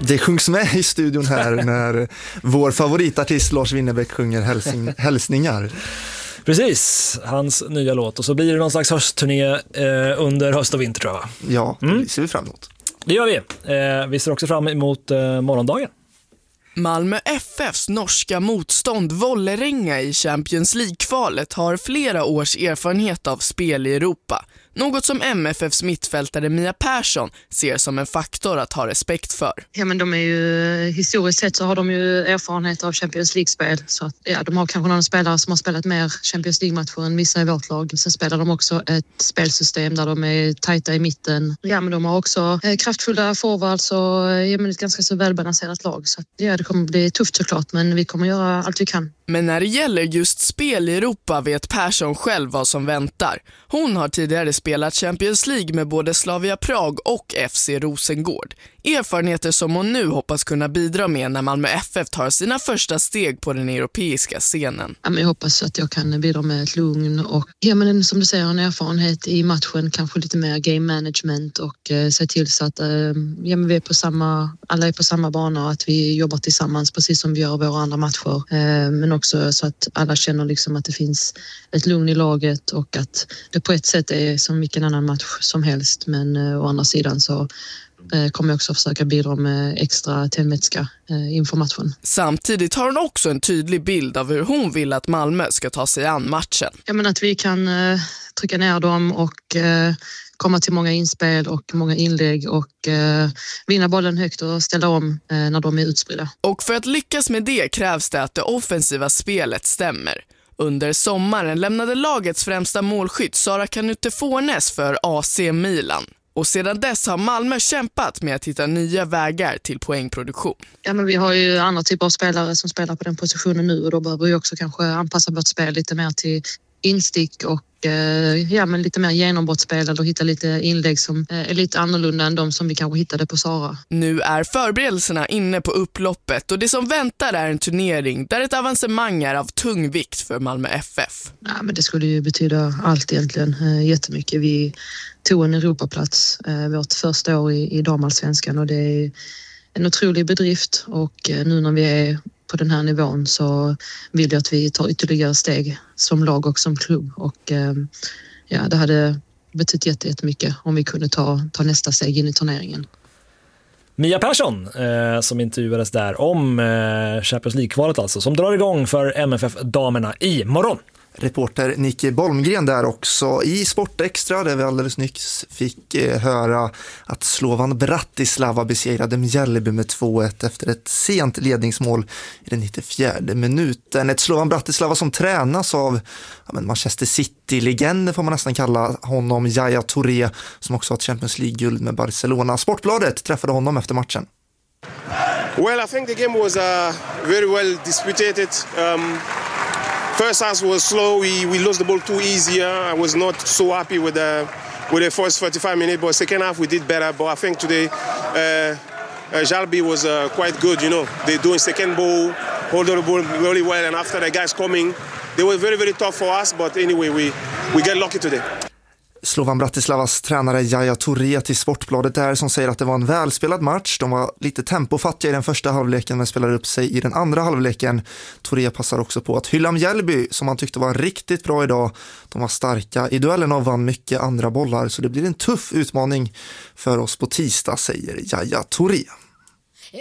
Det sjungs med i studion här när vår favoritartist Lars Winnerbäck sjunger hälsningar. Precis, hans nya låt. Och så blir det någon slags höstturné under höst och vinter, tror jag. Ja, det ser vi fram emot. Det gör vi. Vi ser också fram emot morgondagen. Malmö FFs norska motstånd Vålerenga i Champions League-kvalet har flera års erfarenhet av spel i Europa. Något som MFFs mittfältare Mia Persson ser som en faktor att ha respekt för. Ja, men de är ju, historiskt sett så har de ju erfarenhet av Champions League-spel. Så att, ja, de har kanske några spelare som har spelat mer Champions League-matcher än vissa i vårt lag. Sen spelar de också ett spelsystem där de är tajta i mitten. Ja, men de har också kraftfulla forwards och ja, men ett ganska så välbalanserat lag. Så att, ja, det kommer bli tufft såklart, men vi kommer göra allt vi kan. Men när det gäller just spel i Europa vet Persson själv vad som väntar. Hon har tidigare spelat Champions League med både Slavia Prag och FC Rosengård. Erfarenheter som hon nu hoppas kunna bidra med när Malmö FF tar sina första steg på den europeiska scenen. Ja, men jag hoppas att jag kan bidra med ett lugn och ja, men som du säger, en erfarenhet i matchen, kanske lite mer game management och se till så att ja, men vi är alla är på samma bana och att vi jobbar tillsammans precis som vi gör våra andra matcher. Men också så att alla känner liksom att det finns ett lugn i laget och att det på ett sätt är som vilken annan match som helst, men å andra sidan så kommer jag också försöka bidra med extra tändvätska inför matchen. Samtidigt har hon också en tydlig bild av hur hon vill att Malmö ska ta sig an matchen. Ja, men att vi kan trycka ner dem och komma till många inspel och många inlägg och vinna bollen högt och ställa om när de är utspridda. Och för att lyckas med det krävs det att det offensiva spelet stämmer. Under sommaren lämnade lagets främsta målskytt Sara Kanute Fornes för AC Milan. Och sedan dess har Malmö kämpat med att hitta nya vägar till poängproduktion. Ja, men vi har ju andra typer av spelare som spelar på den positionen nu och då behöver vi också kanske anpassa vårt spel lite mer till instick och ja, men lite mer genombrottsspel och hitta lite inlägg som är lite annorlunda än de som vi kanske hittade på Sara. Nu är förberedelserna inne på upploppet och det som väntar är en turnering där ett avancemang är av tung vikt för Malmö FF. Ja, men det skulle ju betyda allt egentligen, jättemycket. Vi tog en Europaplats vårt första år i damallsvenskan och det är en otrolig bedrift och nu när vi är på den här nivån så vill jag att vi tar ytterligare steg som lag och som klubb och ja, det hade betytt jättemycket om vi kunde ta nästa steg in i turneringen. Mia Persson som intervjuades där om Champions League-kvalet alltså, som drar igång för MFF-damerna i morgon. Reporter Nicky Bolmgren där också i Sportextra där vi alldeles nyss fick höra att Slovan Bratislava besegrade Mjällby med 2-1 efter ett sent ledningsmål i den 94 minuten. Ett Slovan Bratislava som tränas av Manchester City-legender får man nästan kalla honom, Yaya Touré, som också har ett Champions League-guld med Barcelona. Sportbladet träffade honom efter matchen. Well, I think the game was very well disputed. First half was slow. We lost the ball too easy. I was not so happy with the first 45 minutes, but second half we did better. But I think today Jalby was quite good. You know, they doing second ball, hold the ball really well, and after the guys coming, they were very very tough for us. But anyway, we get lucky today. Slovan Bratislavas tränare Yaya Touré till Sportbladet där som säger att det var en välspelad match. De var lite tempofattiga i den första halvleken men spelade upp sig i den andra halvleken. Touré passar också på att hylla Mjällby som han tyckte var riktigt bra idag. De var starka i duellen och vann mycket andra bollar så det blir en tuff utmaning för oss på tisdag, säger Yaya Touré.